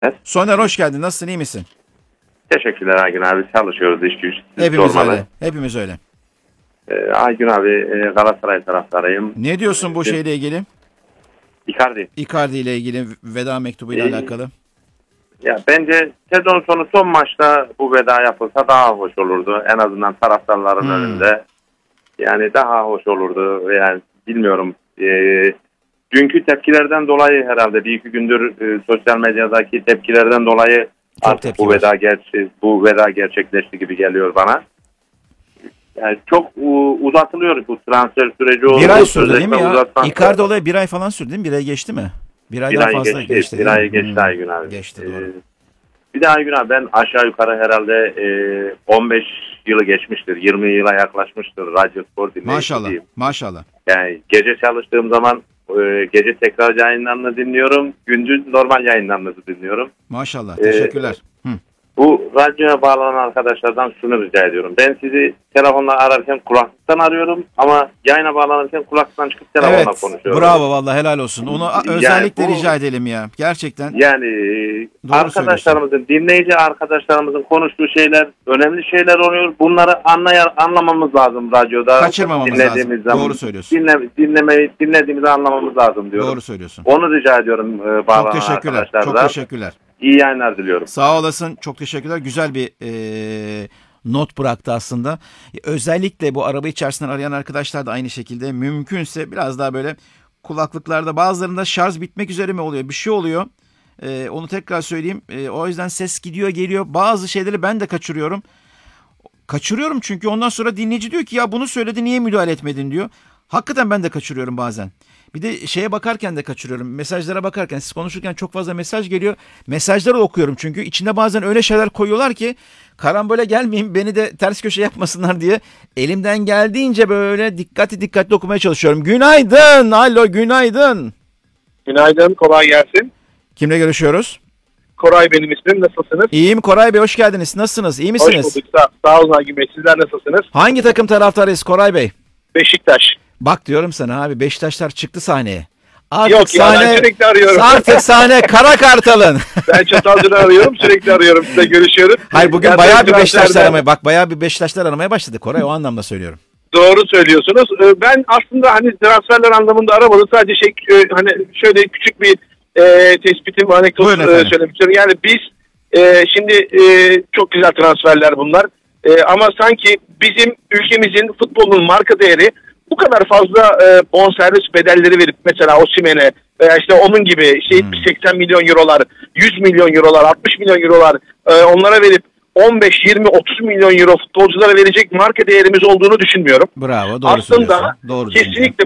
Evet. Soner hoş geldin. Nasılsın, iyi misin? Teşekkürler Aygün abi. Çalışıyoruz iş güç. Hepimiz Sormalı. öyle. Hepimiz öyle. Aygün abi Galatasaray taraftarıyım. Ne diyorsun bu Ee, şeyle ilgili? Icardi. Icardi ile ilgili veda mektubuyla Ee, alakalı. Ya bence sezon sonu son maçta bu veda yapılsa daha hoş olurdu. En azından taraftarların önünde. Yani daha hoş olurdu. Yani bilmiyorum. Dünkü tepkilerden dolayı herhalde bir iki gündür sosyal medyadaki tepkilerden dolayı Çok artık tepki var. bu veda gerçekleşti gibi geliyor bana. Yani çok uzatılıyor bu transfer süreci. Bir ay sürdü değil mi ya? Uzatmak- Icardi olayı bir ay falan sürdü değil mi? Bir ay geçti mi? Bir aydan Bir ay fazla geçti. Bir değil ay mi? geçti Aygün abi. Geçti, doğru. Bir de Aygün abi ben aşağı yukarı herhalde 15 yılı geçmiştir. 20 yıla yaklaşmıştır Radyo Spor Maşallah. dinleyicisiyim. Maşallah. Yani gece çalıştığım zaman gece tekrar yayınlarını dinliyorum. Gündüz normal yayınlarını dinliyorum. Maşallah. Teşekkürler. Bu radyoya bağlanan arkadaşlardan şunu rica ediyorum. Ben sizi telefonla ararken kulaklıktan arıyorum ama yayına bağlanırken kulaklıktan çıkıp telefonla Evet. konuşuyorum. Bravo vallahi, helal olsun. Onu özellikle bu- rica edelim ya. Gerçekten. Yani Doğru arkadaşlarımızın, dinleyici arkadaşlarımızın konuştuğu şeyler önemli şeyler oluyor. Bunları anlamamız lazım radyoda. Kaçırmamamız dinlediğimiz lazım. zaman. Doğru söylüyorsun. Dinlediğimizi anlamamız lazım diyorum. Doğru söylüyorsun. Onu rica ediyorum Çok bağlanan teşekkürler. Çok arkadaşlardan. teşekkürler. İyi yayınlar diliyorum. Sağ olasın. Çok teşekkürler. Güzel bir not bıraktı aslında. Özellikle bu araba içerisinden arayan arkadaşlar da aynı şekilde mümkünse biraz daha böyle kulaklıklarda, bazılarında şarj bitmek üzere mi oluyor? Bir şey oluyor. Onu tekrar söyleyeyim. O yüzden ses gidiyor geliyor. Bazı şeyleri ben de kaçırıyorum. Kaçırıyorum çünkü ondan sonra dinleyici diyor ki ya bunu söyledi, niye müdahale etmedin diyor. Hakikaten ben de kaçırıyorum bazen. Bir de şeye bakarken de kaçırıyorum. Mesajlara bakarken, siz konuşurken çok fazla mesaj geliyor. Mesajları okuyorum çünkü içinde bazen öyle şeyler koyuyorlar ki karambole gelmeyeyim, beni de ters köşe yapmasınlar diye elimden geldiğince böyle dikkatli okumaya çalışıyorum. Günaydın. Alo, günaydın. Günaydın, kolay gelsin. Kimle görüşüyoruz? Koray benim ismim, nasılsınız? İyiyim Koray Bey, hoş geldiniz. Nasılsınız? İyi misiniz? Hoş bulduk, sağ olun Hakim Bey. Sizler nasılsınız? Hangi takım taraftarıyız Koray Bey? Beşiktaş. Bak diyorum sana abi, Beşiktaşlar çıktı sahneye. Artık Yok ya, ben sürekli arıyorum. Artık sahne Kara Kartal'ın. Ben Çatalcı'nı arıyorum, sürekli arıyorum, size görüşüyoruz. Hayır, bugün Yani bayağı bir transferden- Beşiktaşlar aramaya, bak bayağı bir Beşiktaşlar aramaya başladı Koray, o anlamda söylüyorum. Doğru söylüyorsunuz. Ben aslında hani transferler anlamında aramadım. Sadece hani şöyle küçük bir tespitim, anekdot Buyurun efendim. söylemek istiyorum. Yani biz şimdi çok güzel transferler bunlar. Ama sanki bizim ülkemizin futbolunun marka değeri bu kadar fazla bonservis bedelleri verip mesela Osimhen'e veya işte onun gibi işte 80 milyon eurolar, 100 milyon eurolar, 60 milyon eurolar onlara verip 15, 20, 30 milyon euro futbolculara verecek marka değerimiz olduğunu düşünmüyorum. Bravo, doğru Aslında söylüyorsun. Doğru kesinlikle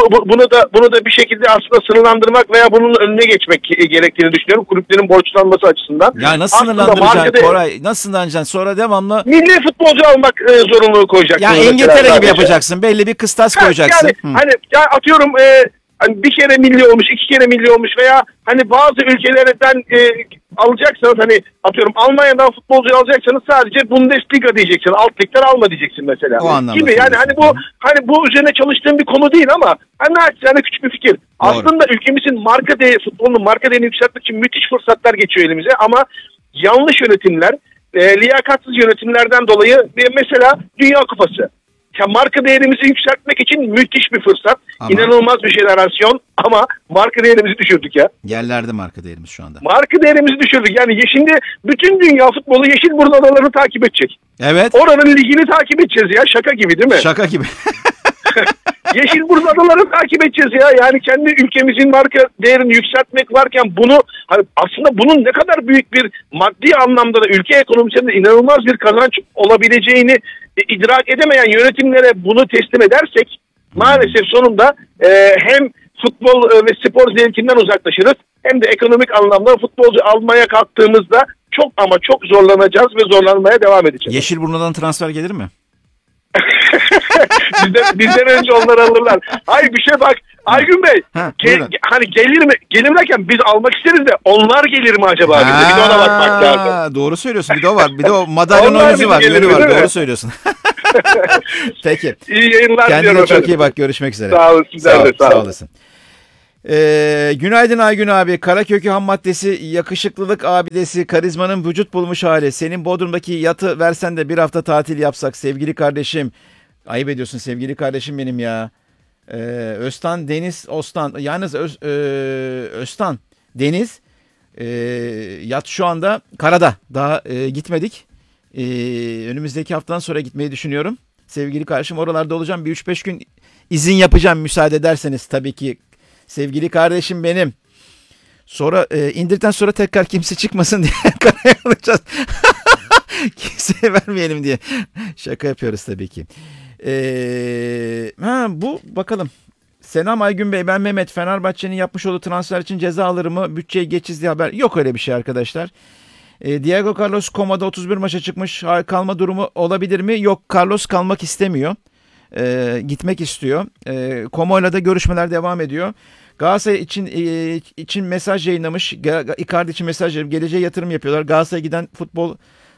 bunu da bir şekilde aslında sınırlandırmak veya bunun önüne geçmek gerektiğini düşünüyorum. Kulüplerin borçlanması açısından. Ya nasıl Aslında sınırlandıracaksın Koray? Nasıl sınırlandıracaksın? Sonra devamlı milli futbolcu almak zorunluluğu koyacaksın. ya mesela İngiltere gibi sadece. yapacaksın. Belli bir kıstas koyacaksın. Yani hani ya atıyorum hani bir kere milli olmuş, iki kere milli olmuş veya hani bazı ülkelerden alacaksanız, hani atıyorum Almanya'dan futbolcu alacaksanız sadece Bundesliga diyeceksin. Alt ligler alma diyeceksin mesela. O anlamda Gibi yani hani bu üzerine çalıştığım bir konu değil ama hani naçizane küçük bir fikir. Aslında ülkemizin marka değeri, futbolun marka değerini yükseltmek için müthiş fırsatlar geçiyor elimize ama yanlış yönetimler, liyakatsız yönetimlerden dolayı mesela Dünya Kupası. Ya marka değerimizi yükseltmek için müthiş bir fırsat. Ama- İnanılmaz bir jenerasyon ama marka değerimizi düşürdük ya. Yerlerde marka değerimiz şu anda. Marka değerimizi düşürdük. Yani şimdi bütün dünya futbolu Yeşilburnu adalarını takip edecek. Evet. Oranın ligini takip edeceğiz ya. Şaka gibi değil mi? Şaka gibi. Yeşilburnu adalarını takip edeceğiz ya. Yani kendi ülkemizin marka değerini yükseltmek varken bunu hani aslında bunun ne kadar büyük bir maddi anlamda da ülke ekonomisinde inanılmaz bir kazanç olabileceğini idrak edemeyen yönetimlere bunu teslim edersek maalesef sonunda hem futbol ve spor zevkinden uzaklaşırız hem de ekonomik anlamda futbolcu almaya kalktığımızda çok ama çok zorlanacağız ve zorlanmaya devam edeceğiz. Yeşilburnu'dan transfer gelir mi? Bizden önce onları alırlar. Hayır bir şey bak Aygün Bey, hani gelir mi? Gelir derken biz almak isteriz de onlar gelir mi acaba bize? Bir de ona bakmak lazım. Doğru söylüyorsun. Bir de o var. Bir de o madalyon Onlar oyuncu var. bize Yönü gelir, var. değil mi? Doğru söylüyorsun. Peki. İyi yayınlar Kendine diliyorum çok efendim. iyi bak. Görüşmek üzere. Sağ olun. Sizler de sağ olun. olasın. Günaydın Aygün abi. Karakökü ham maddesi, yakışıklılık abidesi, karizmanın vücut bulmuş hali. Senin Bodrum'daki yatı versen de bir hafta tatil yapsak sevgili kardeşim. Ayıp ediyorsun sevgili kardeşim benim ya. Öztan, Deniz, Ostan. Yalnız Öztan, Deniz, yat şu anda karada. Daha gitmedik. Önümüzdeki haftadan sonra gitmeyi düşünüyorum. Sevgili kardeşim oralarda olacağım. Bir 3-5 gün izin yapacağım müsaade ederseniz tabii ki. Sevgili kardeşim benim. Sonra indirdikten sonra tekrar kimse çıkmasın diye karaya alacağız. Kimseye vermeyelim diye. Şaka yapıyoruz tabii ki. Bu bakalım. Selam Aygün Bey, ben Mehmet. Fenerbahçe'nin yapmış olduğu transfer için ceza alır mı? Bütçeyi geçiz diye haber. Yok öyle bir şey arkadaşlar. Diego Carlos komada 31 maça çıkmış. Kalma durumu olabilir mi? Yok, Carlos kalmak istemiyor. Gitmek istiyor. Como'yla da görüşmeler devam ediyor. Galatasaray için mesaj yayınlamış. Icardi için mesaj yayınlamış. Geleceğe yatırım yapıyorlar. Galatasaray'a giden futbol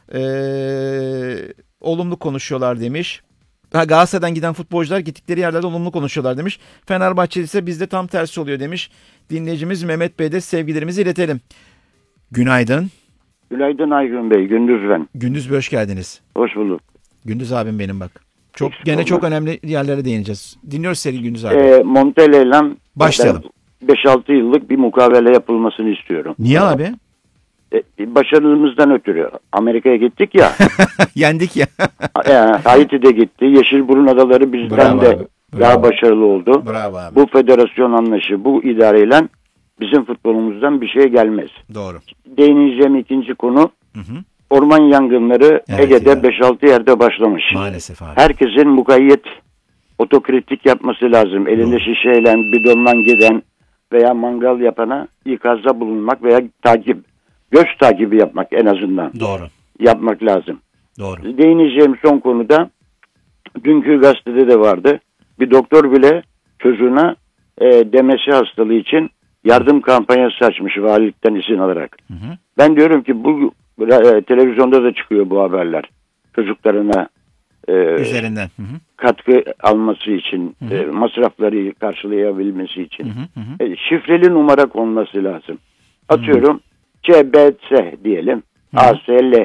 olumlu konuşuyorlar demiş. Galatasaray'dan giden futbolcular gittikleri yerlerde olumlu konuşuyorlar demiş. Fenerbahçe ise bizde tam tersi oluyor demiş. Dinleyicimiz Mehmet Bey'e de sevgilerimizi iletelim. Günaydın. Günaydın Aygün Bey. Gündüz ben. Gündüz Bey, hoş geldiniz. Hoş bulduk. Gündüz abim benim bak. Çok önemli yerlere değineceğiz. Dinliyoruz seni Gündüz abi. Montella ile başlayalım. 5-6 yıllık bir mukavele yapılmasını istiyorum. Niye abi? Başarımızdan ötürü. Amerika'ya gittik ya. Yendik ya. Haiti'de gitti. Yeşilburun adaları bizden de daha başarılı oldu. Bravo abi. Bu federasyon anlayışı, bu idareyle bizim futbolumuzdan bir şey gelmez. Doğru. Değineceğim ikinci konu. Orman yangınları Ege'de 5-6 yerde başlamış. Maalesef abi. Herkesin mukayyet otokritik yapması lazım. Elinde şişeyle, bidonla giden veya mangal yapana ikazda bulunmak veya göz takibi yapmak en azından. Doğru. Yapmak lazım. Doğru. Değineceğim son konuda dünkü gazetede de vardı. Bir doktor bile çocuğuna demesi hastalığı için yardım kampanyası açmış valilikten izin alarak. Ben diyorum ki bu televizyonda da çıkıyor bu haberler. Çocuklarına üzerinden katkı alması için, masrafları karşılayabilmesi için şifreli numara konması lazım. Atıyorum CBS diyelim, ASL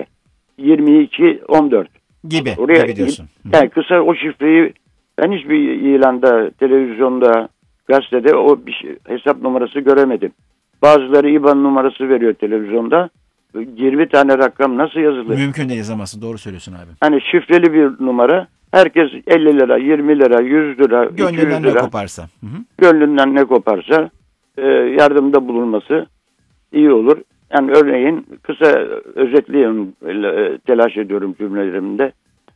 2214 gibi. Oraya gibi diyorsun. Yani kısa o şifreyi ben hiçbir ilanda, televizyonda, gazetede o hesap numarası göremedim. Bazıları IBAN numarası veriyor televizyonda. 20 tane rakam nasıl yazılır? Mümkün de yazamazsın. Doğru söylüyorsun abi. Hani şifreli bir numara. Herkes 50 lira, 20 lira, 100 lira, gönlünden 200 lira. Ne koparsa. Gönlünden ne koparsa yardımda bulunması iyi olur. Yani örneğin kısa özetleyeyim, telaş ediyorum cümlelerimde.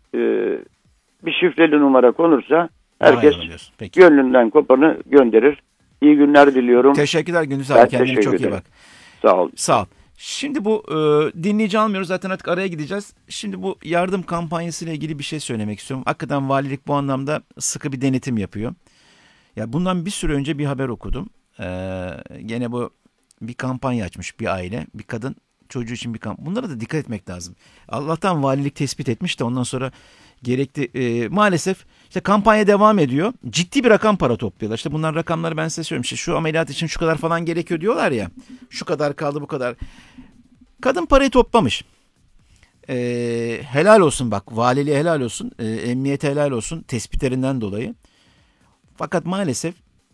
Bir şifreli numara konursa herkes gönlünden kopanı gönderir. İyi günler diliyorum. Teşekkürler Gündüz abi. Kendine çok iyi bak. Sağ ol. Sağ ol. Şimdi bu dinleyici almıyoruz zaten, artık araya gideceğiz. Şimdi bu yardım kampanyası ile ilgili bir şey söylemek istiyorum. Hakikaten valilik bu anlamda sıkı bir denetim yapıyor. Ya bundan bir süre önce bir haber okudum. Gene bu bir kampanya açmış bir aile, bir kadın çocuğu için bir kampanya. Bunlara da dikkat etmek lazım. Allah'tan valilik tespit etmiş de ondan sonra gerekli maalesef işte kampanya devam ediyor. Ciddi bir rakam para topluyorlar. İşte bunlar rakamları ben size söylüyorum. İşte şu ameliyat için şu kadar falan gerekiyor diyorlar ya. Şu kadar kaldı, bu kadar. Kadın parayı toplamış. Helal olsun bak. Valiliğe helal olsun. Emniyete helal olsun. Tespitlerinden dolayı. Fakat maalesef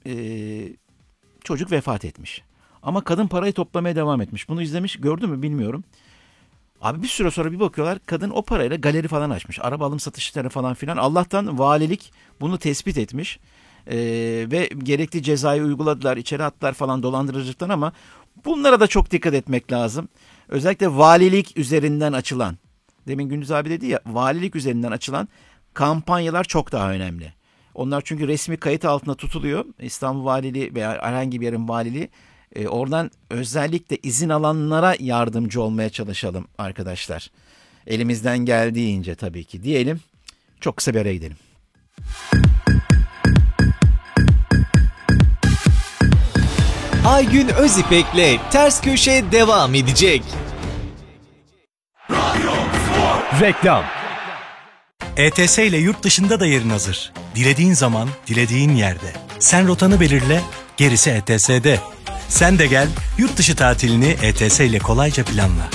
çocuk vefat etmiş. Ama kadın parayı toplamaya devam etmiş. Bunu izlemiş, gördün mü bilmiyorum. Abi bir süre sonra bir bakıyorlar, kadın o parayla galeri falan açmış. Araba alım satışları falan filan. Allah'tan valilik bunu tespit etmiş. Ve gerekli cezayı uyguladılar. İçeri attılar falan dolandırıcılıktan, ama bunlara da çok dikkat etmek lazım. Özellikle valilik üzerinden açılan, demin Gündüz abi dedi ya, valilik üzerinden açılan kampanyalar çok daha önemli. Onlar çünkü resmi kayıt altında tutuluyor. İstanbul Valiliği veya herhangi bir yerin valiliği. Oradan özellikle izin alanlara yardımcı olmaya çalışalım arkadaşlar. Elimizden geldiğince tabii ki diyelim. Çok kısa bir araya gidelim. Aygün Özipek'le Ters Köşe devam edecek. Reklam. ETS ile yurt dışında da yerin hazır. Dilediğin zaman, dilediğin yerde. Sen rotanı belirle, gerisi ETS'de. Sen de gel, yurt dışı tatilini ETS ile kolayca planla.